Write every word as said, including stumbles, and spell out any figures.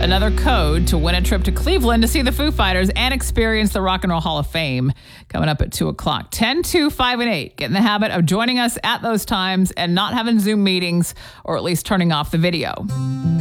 another code to win a trip to Cleveland to see the Foo Fighters and experience the Rock and Roll Hall of Fame. Coming up at two o'clock. ten, two, five, and eight. Get in the habit of joining us at those times and not having Zoom meetings, or at least turning off the video.